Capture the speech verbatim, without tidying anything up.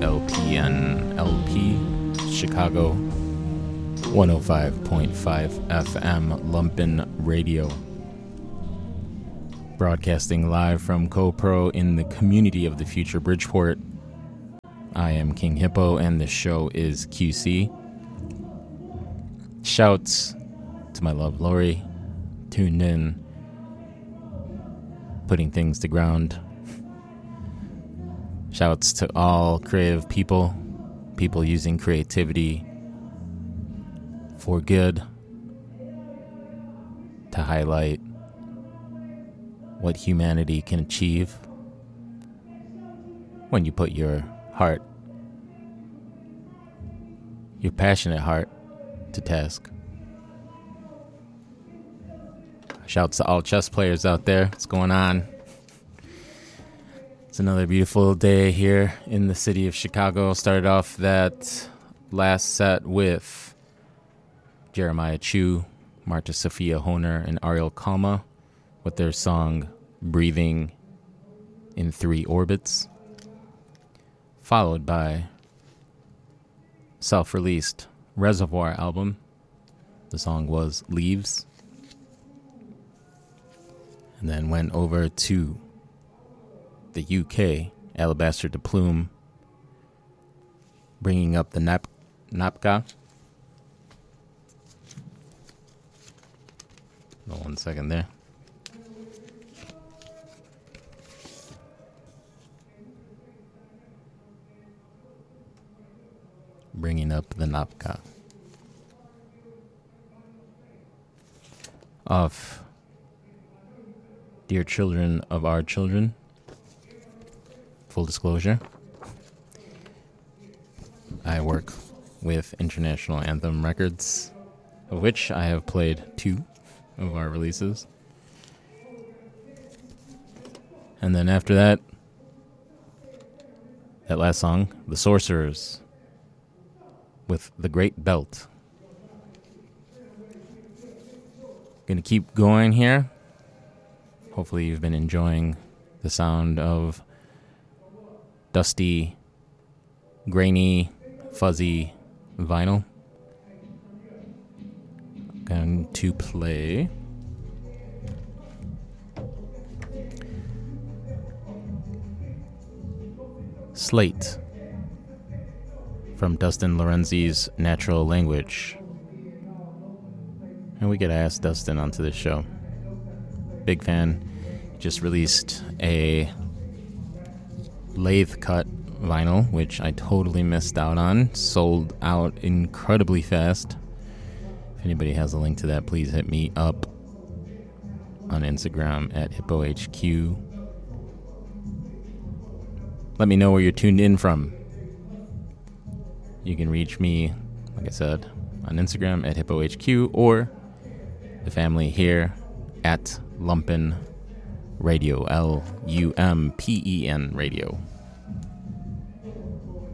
L P N L P, Chicago, one oh five point five F M, Lumpen Radio. Broadcasting live from CoPro in the community of the future Bridgeport. I am King Hippo, and the show is Q C. Shouts to my love Lori, tuned in, putting things to ground. Shouts to all creative people, people using creativity for good, to highlight what humanity can achieve when you put your heart, your passionate heart, to task. Shouts to all chess players out there. What's going on? It's another beautiful day here in the city of Chicago. Started off that last set with Jeremiah Chu, Marta Sophia Honer, and Ariel Kalma with their song Breathing in Three Orbits, followed by self-released Reservoir album. The song was Leaves. And then went over to the U K, Alabaster to Plume, bringing up the Nap- Napka. Hold on one second there. Bringing up the Napka. Of Dear Children of Our Children. Full disclosure, I work with International Anthem Records, of which I have played two of our releases. And then after that, that last song, The Sorcerers, with The Great Belt. Gonna keep going here. Hopefully you've been enjoying the sound of dusty, grainy, fuzzy vinyl. Going to play Slate from Dustin Lorenzi's Natural Language. And we get to ask Dustin onto this show. Big fan. Just released a lathe cut vinyl, which I totally missed out on. Sold out incredibly fast. If anybody has a link to that, please hit me up on Instagram at HippoHQ. Let me know where you're tuned in from. You can reach me, like I said, on Instagram at HippoHQ, or the family here at Lumpen Radio, L U M P E N Radio.